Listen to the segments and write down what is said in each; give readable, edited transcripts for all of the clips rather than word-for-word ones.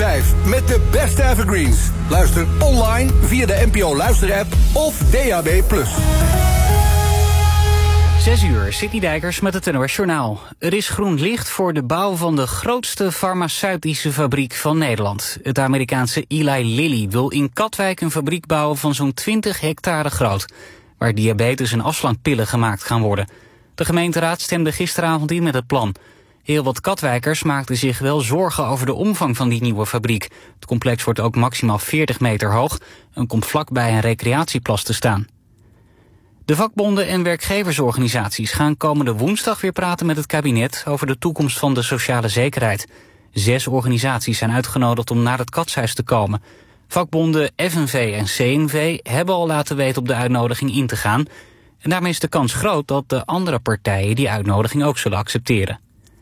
5 met de beste evergreens. Luister online via de NPO Luisterapp of DAB+. 6 uur, Sidney Dijkers met het NOS Journaal. Er is groen licht voor de bouw van de grootste farmaceutische fabriek van Nederland. Het Amerikaanse Eli Lilly wil in Katwijk een fabriek bouwen van zo'n 20 hectare groot, waar diabetes- en afslankpillen gemaakt gaan worden. De gemeenteraad stemde gisteravond in met het plan. Heel wat Katwijkers maakten zich wel zorgen over de omvang van die nieuwe fabriek. Het complex wordt ook maximaal 40 meter hoog en komt vlakbij een recreatieplas te staan. De vakbonden en werkgeversorganisaties gaan komende woensdag weer praten met het kabinet over de toekomst van de sociale zekerheid. 6 organisaties zijn uitgenodigd om naar het Katshuis te komen. Vakbonden FNV en CNV hebben al laten weten op de uitnodiging in te gaan. En daarmee is de kans groot dat de andere partijen die uitnodiging ook zullen accepteren.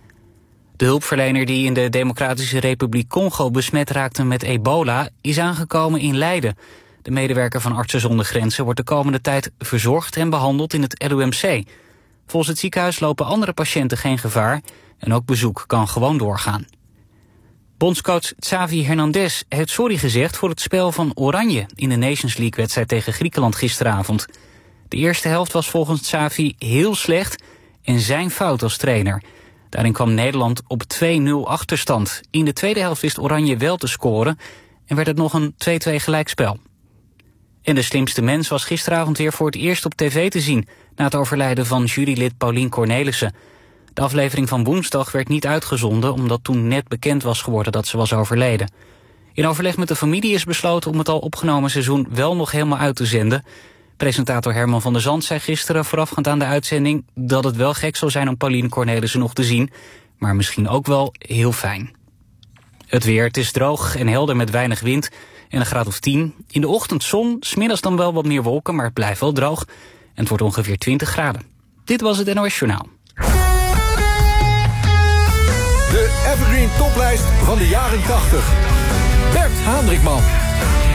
De hulpverlener die in de Democratische Republiek Congo besmet raakte met ebola is aangekomen in Leiden. De medewerker van Artsen zonder Grenzen wordt de komende tijd verzorgd en behandeld in het LUMC. Volgens het ziekenhuis lopen andere patiënten geen gevaar en ook bezoek kan gewoon doorgaan. Bondscoach Xavi Hernandez heeft sorry gezegd voor het spel van Oranje in de Nations League-wedstrijd tegen Griekenland gisteravond. De eerste helft was volgens Xavi heel slecht en zijn fout als trainer. Daarin kwam Nederland op 2-0 achterstand. In de tweede helft wist Oranje wel te scoren en werd het nog een 2-2 gelijkspel. En De Slimste Mens was gisteravond weer voor het eerst op tv te zien na het overlijden van jurylid Paulien Cornelissen. De aflevering van woensdag werd niet uitgezonden omdat toen net bekend was geworden dat ze was overleden. In overleg met de familie is besloten om het al opgenomen seizoen wel nog helemaal uit te zenden. Presentator Herman van der Zand zei gisteren voorafgaand aan de uitzending dat het wel gek zou zijn om Paulien Cornelissen nog te zien, maar misschien ook wel heel fijn. Het weer, het is droog en helder met weinig wind en een graad of 10. In de ochtend zon, 's middags dan wel wat meer wolken, maar het blijft wel droog. En het wordt ongeveer 20 graden. Dit was het NOS Journaal. De Evergreen Toplijst van de jaren 80. Bert Haandrikman.